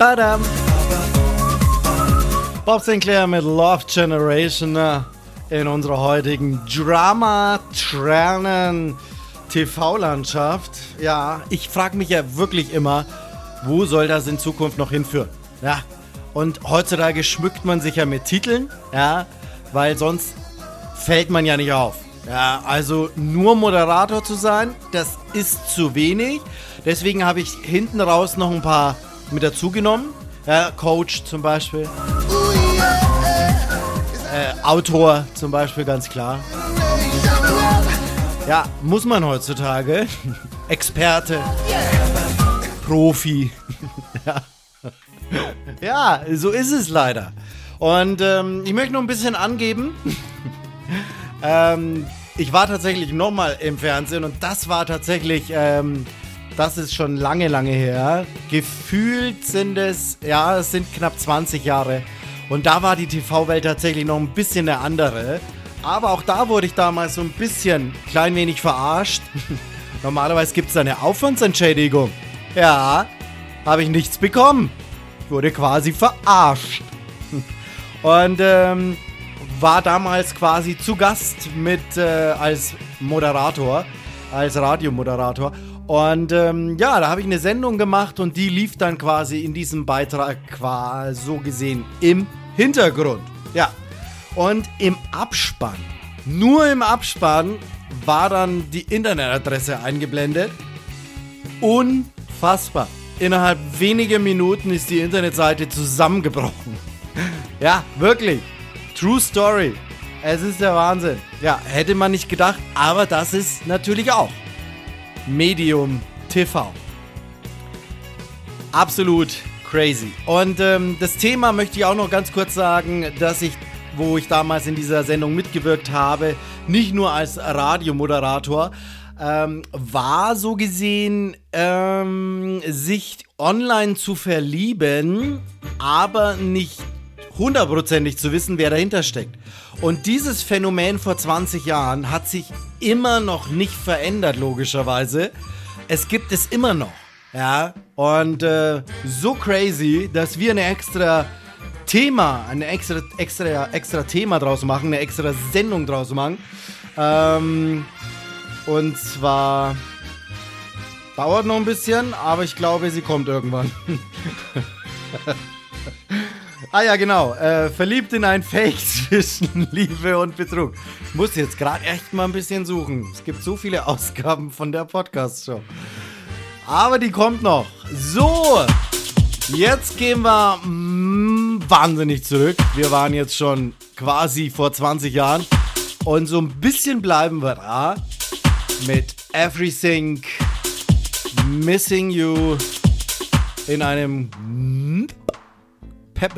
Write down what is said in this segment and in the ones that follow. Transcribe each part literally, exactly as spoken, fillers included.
Badam. Bob Sinclair mit Love Generation in unserer heutigen Drama-Tranen T V-Landschaft. Ja, ich frage mich ja wirklich immer, wo soll das in Zukunft noch hinführen? Ja, und heutzutage schmückt man sich ja mit Titeln, ja, weil sonst fällt man ja nicht auf. Ja, also nur Moderator zu sein, das ist zu wenig. Deswegen habe ich hinten raus noch ein paar mit dazu genommen. Ja, Coach zum Beispiel. Äh, Autor zum Beispiel, ganz klar. Ja, muss man heutzutage. Experte. Profi. Ja. Ja, so ist es leider. Und ähm, ich möchte noch ein bisschen angeben. ähm, ich war tatsächlich nochmal im Fernsehen und das war tatsächlich, ähm, das ist schon lange, lange her. Gefühlt sind es, ja, es sind knapp zwanzig Jahre. Und da war die T V-Welt tatsächlich noch ein bisschen eine andere. Aber auch da wurde ich damals so ein bisschen, klein wenig verarscht. Normalerweise gibt es eine Aufwandsentschädigung. Ja, habe ich nichts bekommen. Ich wurde quasi verarscht. Und ähm, war damals quasi zu Gast mit äh, als Moderator, als Radiomoderator. Und ähm, ja, da habe ich eine Sendung gemacht und die lief dann quasi in diesem Beitrag quasi so gesehen im Hintergrund. Ja, und im Abspann, nur im Abspann, war dann die Internetadresse eingeblendet. Unfassbar. Innerhalb weniger Minuten ist die Internetseite zusammengebrochen. Ja, wirklich. True Story. Es ist der Wahnsinn. Ja, hätte man nicht gedacht, aber das ist natürlich auch Medium T V. Absolut crazy. Und ähm, das Thema möchte ich auch noch ganz kurz sagen, dass ich, wo ich damals in dieser Sendung mitgewirkt habe, nicht nur als Radiomoderator, ähm, war so gesehen, ähm, sich online zu verlieben, aber nicht hundertprozentig zu wissen, wer dahinter steckt. Und dieses Phänomen vor zwanzig Jahren hat sich immer noch nicht verändert, logischerweise. Es gibt es immer noch, ja. Und äh, so crazy, dass wir eine extra Thema, ein extra, extra, extra Thema draus machen, eine extra Sendung draus machen. Ähm, und zwar dauert noch ein bisschen, aber ich glaube, sie kommt irgendwann. Ah ja, genau. Äh, verliebt in ein Fake zwischen Liebe und Betrug. Ich muss jetzt gerade echt mal ein bisschen suchen. Es gibt so viele Ausgaben von der Podcast-Show. Aber die kommt noch. So, jetzt gehen wir mm, wahnsinnig zurück. Wir waren jetzt schon quasi vor zwanzig Jahren. Und so ein bisschen bleiben wir da mit Everything Missing You in einem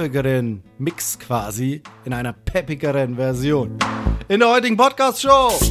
peppigeren Mix quasi, in einer peppigeren Version. In der heutigen Podcast-Show.